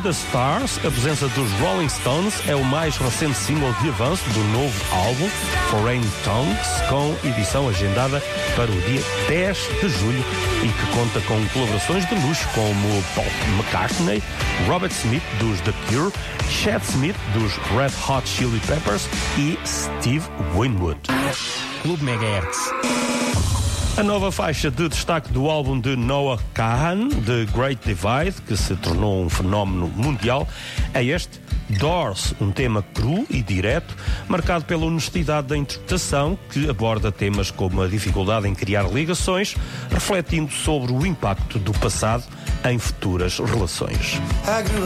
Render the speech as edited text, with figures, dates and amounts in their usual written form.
In the Stars, a presença dos Rolling Stones, é o mais recente single de avanço do novo álbum, Foreign Tongues, com edição agendada para o dia 10 de julho e que conta com colaborações de luxo como Paul McCartney, Robert Smith dos The Cure, Chad Smith dos Red Hot Chili Peppers e Steve Winwood. Clube Megahertz. A nova faixa de destaque do álbum de Noah Kahan, The Great Divide, que se tornou um fenómeno mundial, é este Doors, um tema cru e direto, marcado pela honestidade da interpretação, que aborda temas como a dificuldade em criar ligações, refletindo sobre o impacto do passado em futuras relações.